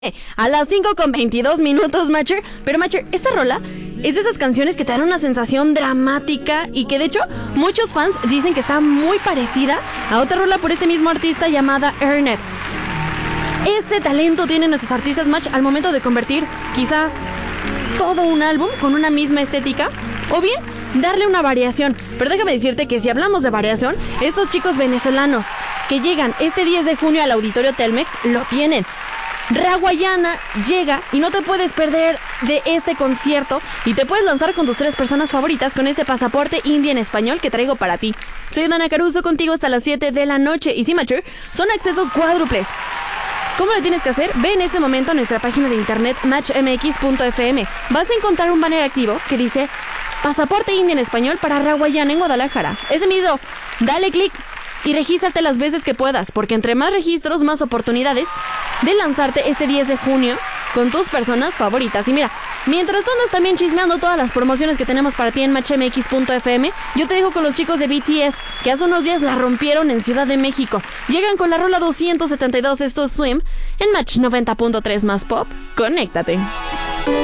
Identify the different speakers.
Speaker 1: A las 5:22 Matcher. Pero Matcher, esta rola es de esas canciones que te dan una sensación dramática y que de hecho muchos fans dicen que está muy parecida a otra rola por este mismo artista llamada Ernest. Este talento tienen nuestros artistas Match al momento de convertir quizá todo un álbum con una misma estética o bien darle una variación. Pero déjame decirte que si hablamos de variación, estos chicos venezolanos que llegan este 10 de junio al Auditorio Telmex lo tienen. Rawayana llega y no te puedes perder de este concierto y te puedes lanzar con tus 3 personas favoritas con este pasaporte indie en español que traigo para ti. Soy Dana Caruso contigo hasta las 7 de la noche y sí, Matcher, son accesos cuádruples. ¿Cómo lo tienes que hacer? Ve en este momento a nuestra página de internet matchmx.fm. Vas a encontrar un banner activo que dice pasaporte indie en español para Rawayana en Guadalajara. Ese mismo, dale clic y regístrate las veces que puedas, porque entre más registros, más oportunidades de lanzarte este 10 de junio con tus personas favoritas. Y mira, mientras tú andas también chismeando todas las promociones que tenemos para ti en matchmx.fm, yo te dejo con los chicos de BTS, que hace unos días la rompieron en Ciudad de México. Llegan con la rola 272, esto es Swim, en Match 90.3 más Pop. Conéctate.